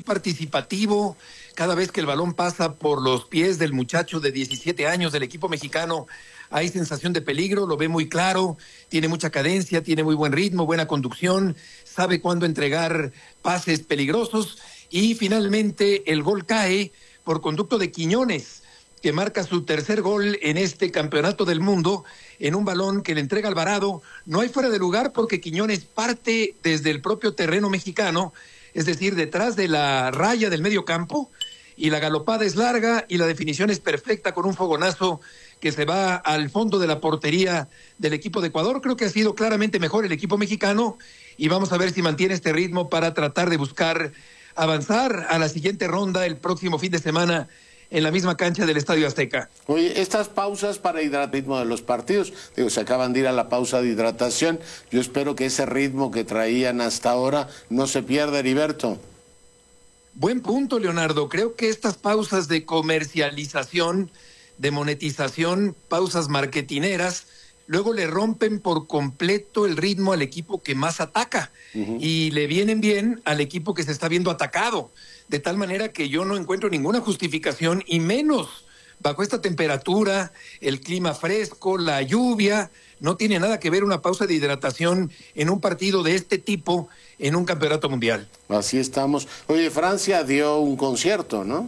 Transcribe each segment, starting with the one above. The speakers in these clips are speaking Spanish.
participativo. Cada vez que el balón pasa por los pies del muchacho de 17 años del equipo mexicano, hay sensación de peligro, lo ve muy claro, tiene mucha cadencia, tiene muy buen ritmo, buena conducción, sabe cuándo entregar pases peligrosos y finalmente el gol cae por conducto de Quiñones, que marca su tercer gol en este campeonato del mundo, en un balón que le entrega Alvarado. No hay fuera de lugar porque Quiñones parte desde el propio terreno mexicano, es decir, detrás de la raya del medio campo, y la galopada es larga y la definición es perfecta con un fogonazo que se va al fondo de la portería del equipo de Ecuador. Creo que ha sido claramente mejor el equipo mexicano y vamos a ver si mantiene este ritmo para tratar de buscar avanzar a la siguiente ronda el próximo fin de semana en la misma cancha del Estadio Azteca. Oye, estas pausas para hidratar el ritmo de los partidos, digo, se acaban de ir a la pausa de hidratación, yo espero que ese ritmo que traían hasta ahora no se pierda, Heriberto. Buen punto, Leonardo. Creo que estas pausas de comercialización, de monetización, pausas marketineras, luego le rompen por completo el ritmo al equipo que más ataca y le vienen bien al equipo que se está viendo atacado, de tal manera que yo no encuentro ninguna justificación y menos bajo esta temperatura, el clima fresco, la lluvia. No tiene nada que ver una pausa de hidratación en un partido de este tipo en un campeonato mundial. Así estamos. Oye, Francia dio un concierto, ¿no?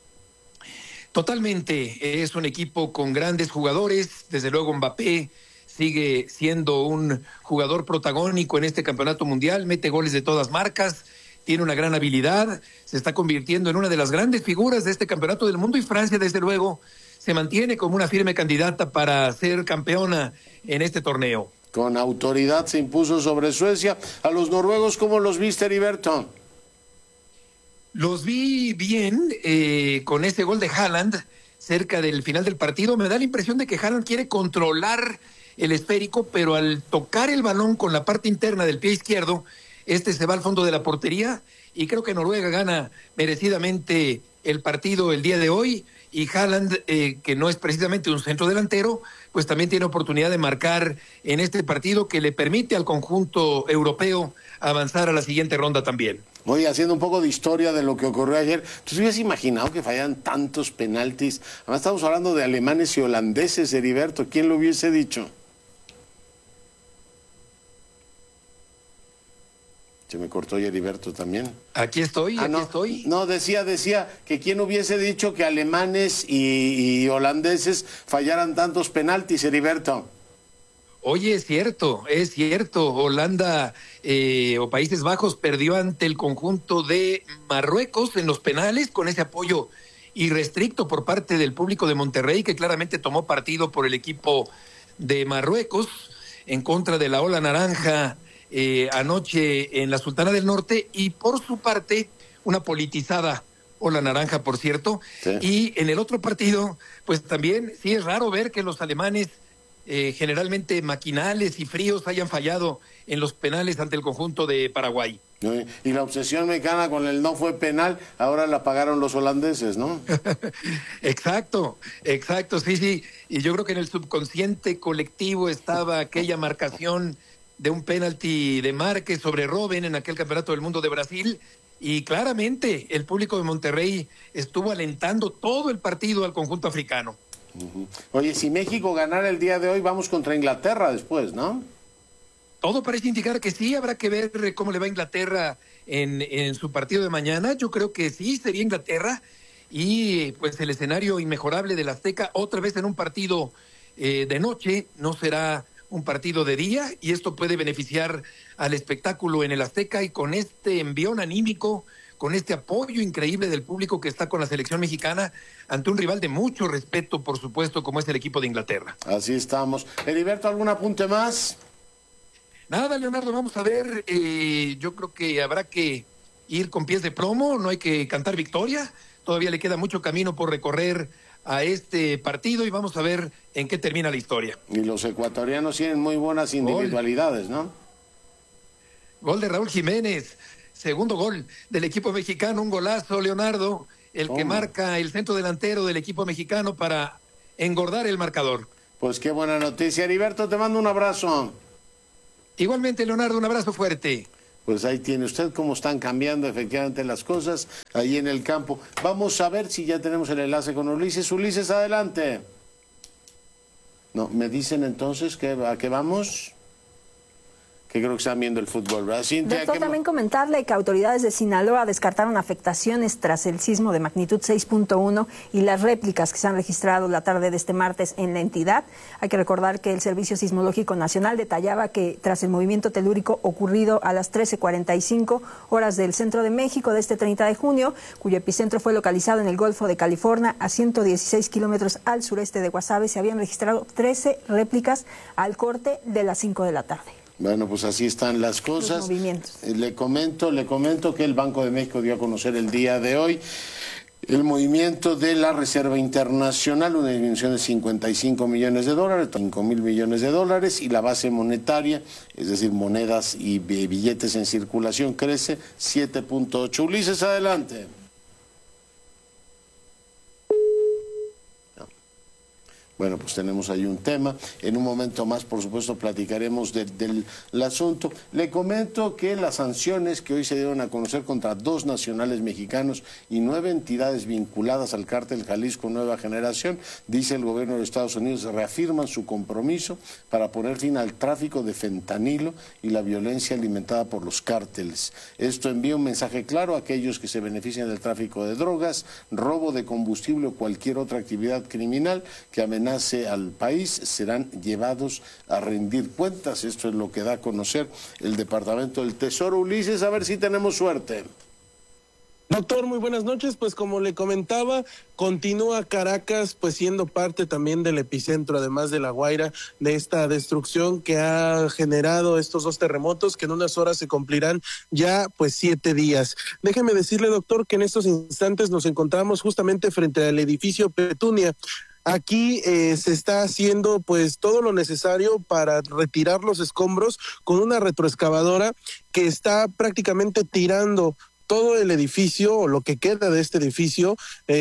Totalmente, es un equipo con grandes jugadores, desde luego Mbappé sigue siendo un jugador protagónico en este campeonato mundial, mete goles de todas marcas, tiene una gran habilidad, se está convirtiendo en una de las grandes figuras de este campeonato del mundo y Francia, desde luego, se mantiene como una firme candidata para ser campeona en este torneo. Con autoridad se impuso sobre Suecia. ¿A los noruegos cómo los viste, Heriberto? Los vi bien con ese gol de Haaland cerca del final del partido. Me da la impresión de que Haaland quiere controlar el esférico, pero al tocar el balón con la parte interna del pie izquierdo, este se va al fondo de la portería y creo que Noruega gana merecidamente el partido el día de hoy y Haaland, que no es precisamente un centro delantero, pues también tiene oportunidad de marcar en este partido que le permite al conjunto europeo avanzar a la siguiente ronda también. Oye, haciendo un poco de historia de lo que ocurrió ayer, ¿tú te hubieras imaginado que fallaran tantos penaltis? Además estamos hablando de alemanes y holandeses, Heriberto, ¿quién lo hubiese dicho? Se me cortó Heriberto también. Aquí estoy, aquí estoy. No, decía que quién hubiese dicho que alemanes y holandeses fallaran tantos penaltis, Heriberto. Oye, es cierto. Holanda o Países Bajos perdió ante el conjunto de Marruecos en los penales con ese apoyo irrestricto por parte del público de Monterrey, que claramente tomó partido por el equipo de Marruecos en contra de la ola naranja anoche en la Sultana del Norte, y por su parte una politizada ola naranja, por cierto. Sí. Y en el otro partido, pues también sí es raro ver que los alemanes generalmente maquinales y fríos hayan fallado en los penales ante el conjunto de Paraguay. Y la obsesión mexicana con el no fue penal, ahora la pagaron los holandeses, ¿no? Exacto, sí. Y yo creo que en el subconsciente colectivo estaba aquella marcación de un penalti de Márquez sobre Robben en aquel campeonato del mundo de Brasil, y claramente el público de Monterrey estuvo alentando todo el partido al conjunto africano. Oye, si México ganara el día de hoy, vamos contra Inglaterra después, ¿no? Todo parece indicar que sí, habrá que ver cómo le va a Inglaterra en su partido de mañana. Yo creo que sí, sería Inglaterra, y pues el escenario inmejorable del Azteca, otra vez en un partido de noche, no será un partido de día, y esto puede beneficiar al espectáculo en el Azteca, y con este envión anímico, con este apoyo increíble del público que está con la selección mexicana ante un rival de mucho respeto, por supuesto, como es el equipo de Inglaterra. Así estamos. Heriberto, ¿algún apunte más? Nada, Leonardo, vamos a ver. Yo creo que habrá que ir con pies de plomo, no hay que cantar victoria. Todavía le queda mucho camino por recorrer a este partido y vamos a ver en qué termina la historia. Y los ecuatorianos tienen muy buenas individualidades, ¿no? Gol de Raúl Jiménez, segundo gol del equipo mexicano, un golazo, Leonardo, el que marca el centro delantero del equipo mexicano para engordar el marcador. Pues qué buena noticia, Heriberto, te mando un abrazo. Igualmente, Leonardo, un abrazo fuerte. Pues ahí tiene usted cómo están cambiando efectivamente las cosas ahí en el campo. Vamos a ver si ya tenemos el enlace con Ulises. Ulises, adelante. No, me dicen entonces a qué vamos. Que creo que están viendo el fútbol, ¿verdad? Cintia, Doctor, también comentarle que autoridades de Sinaloa descartaron afectaciones tras el sismo de magnitud 6.1 y las réplicas que se han registrado la tarde de este martes en la entidad. Hay que recordar que el Servicio Sismológico Nacional detallaba que tras el movimiento telúrico ocurrido a las 13:45 horas del centro de México de este 30 de junio, cuyo epicentro fue localizado en el Golfo de California a 116 kilómetros al sureste de Guasave, se habían registrado 13 réplicas al corte de las 5 de la tarde. Bueno, pues así están las cosas. Los movimientos. Le comento que el Banco de México dio a conocer el día de hoy el movimiento de la Reserva Internacional, una disminución de $55 millones, $5,000 millones, y la base monetaria, es decir, monedas y billetes en circulación, crece 7.8. Ulises, adelante. Bueno, pues tenemos ahí un tema. En un momento más, por supuesto, platicaremos del asunto. Le comento que las sanciones que hoy se dieron a conocer contra 2 nacionales mexicanos y 9 entidades vinculadas al cártel Jalisco Nueva Generación, dice el gobierno de Estados Unidos, reafirman su compromiso para poner fin al tráfico de fentanilo y la violencia alimentada por los cárteles. Esto envía un mensaje claro a aquellos que se benefician del tráfico de drogas, robo de combustible o cualquier otra actividad criminal que amenace al país, serán llevados a rendir cuentas. Esto es lo que da a conocer el Departamento del Tesoro. Ulises, a ver si tenemos suerte. Doctor, muy buenas noches. Pues como le comentaba, continúa Caracas pues siendo parte también del epicentro, además de La Guaira, de esta destrucción que ha generado estos 2 terremotos que en unas horas se cumplirán ya pues 7 días. Déjeme decirle, doctor, que en estos instantes nos encontramos justamente frente al edificio Petunia. Aquí se está haciendo pues todo lo necesario para retirar los escombros con una retroexcavadora que está prácticamente tirando todo el edificio o lo que queda de este edificio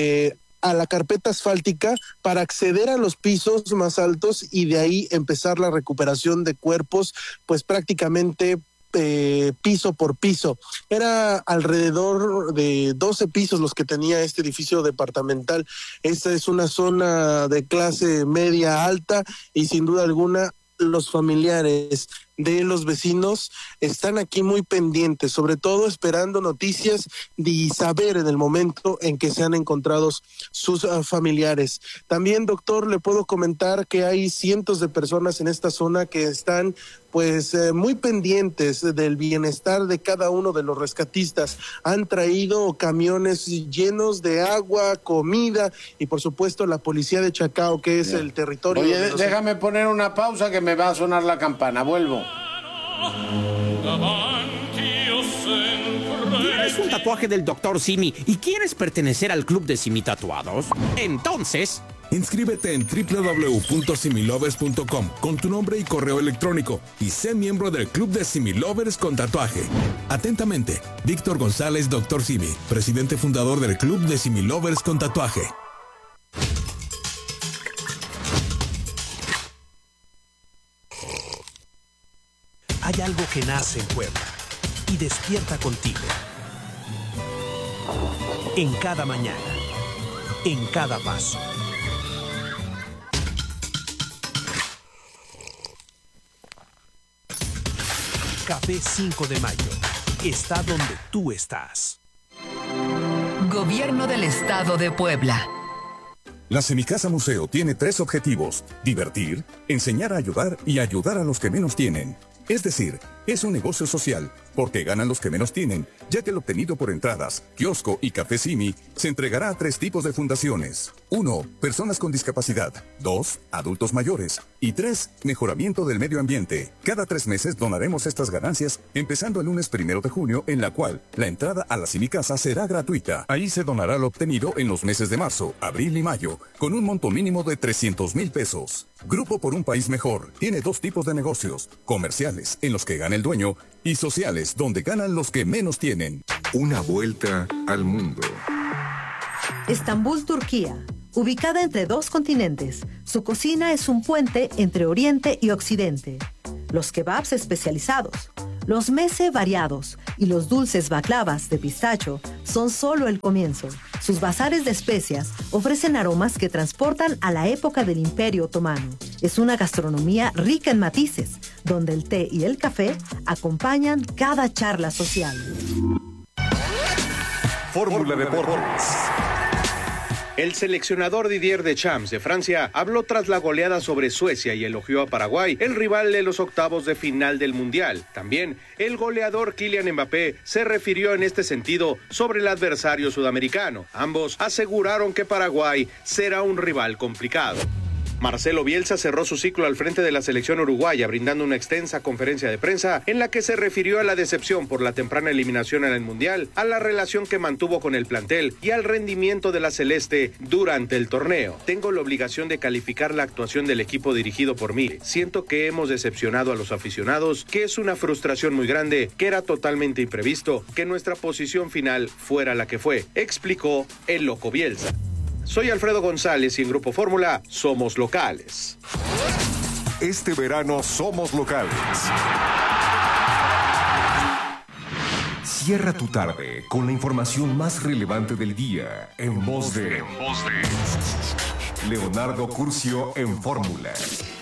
a la carpeta asfáltica para acceder a los pisos más altos y de ahí empezar la recuperación de cuerpos pues prácticamente piso por piso. Era alrededor de 12 pisos los que tenía este edificio departamental. Esta es una zona de clase media alta y sin duda alguna los familiares de los vecinos están aquí muy pendientes, sobre todo esperando noticias y saber en el momento en que sean encontrados sus familiares. También, doctor, le puedo comentar que hay cientos de personas en esta zona que están pues muy pendientes del bienestar de cada uno de los rescatistas. Han traído camiones llenos de agua, comida y por supuesto la policía de Chacao, que es el territorio. Oye, déjame poner una pausa que me va a sonar la campana, vuelvo. ¿Tienes un tatuaje del Dr. Simi y quieres pertenecer al club de Simi Tatuados? Entonces, inscríbete en www.similovers.com con tu nombre y correo electrónico y sé miembro del club de Similovers con tatuaje. Atentamente, Víctor González, Dr. Simi, presidente fundador del club de Similovers con tatuaje. Hay algo que nace en Puebla y despierta contigo. En cada mañana, en cada paso. Café 5 de Mayo está donde tú estás. Gobierno del Estado de Puebla. La Semicasa Museo tiene 3 objetivos: divertir, enseñar a ayudar y ayudar a los que menos tienen. Es decir, es un negocio social, porque ganan los que menos tienen, ya que el obtenido por entradas, kiosco y café Simi se entregará a 3 tipos de fundaciones. 1. Personas con discapacidad. 2. Adultos mayores. Y 3. Mejoramiento del medio ambiente. Cada 3 meses donaremos estas ganancias, empezando el lunes 1 de junio, en la cual la entrada a la Semicasa será gratuita. Ahí se donará lo obtenido en los meses de marzo, abril y mayo, con un monto mínimo de 300,000 pesos. Grupo por un País Mejor tiene 2 tipos de negocios: comerciales, en los que gana el dueño, y sociales, donde ganan los que menos tienen. Una vuelta al mundo. Estambul, Turquía. Ubicada entre 2 continentes, su cocina es un puente entre Oriente y Occidente. Los kebabs especializados, Los mese variados y los dulces baklavas de pistacho son solo el comienzo. Sus bazares de especias ofrecen aromas que transportan a la época del Imperio Otomano. Es una gastronomía rica en matices, donde el té y el café acompañan cada charla social. Fórmula Deportes. El seleccionador Didier Deschamps de Francia habló tras la goleada sobre Suecia y elogió a Paraguay, el rival de los octavos de final del Mundial. También, el goleador Kylian Mbappé se refirió en este sentido sobre el adversario sudamericano. Ambos aseguraron que Paraguay será un rival complicado. Marcelo Bielsa cerró su ciclo al frente de la selección uruguaya, brindando una extensa conferencia de prensa en la que se refirió a la decepción por la temprana eliminación en el Mundial, a la relación que mantuvo con el plantel y al rendimiento de la celeste durante el torneo. Tengo la obligación de calificar la actuación del equipo dirigido por mí. Siento que hemos decepcionado a los aficionados, que es una frustración muy grande, que era totalmente imprevisto que nuestra posición final fuera la que fue, explicó el loco Bielsa. Soy Alfredo González y en Grupo Fórmula somos locales. Este verano somos locales. Cierra tu tarde con la información más relevante del día en voz de Leonardo Curcio en Fórmula.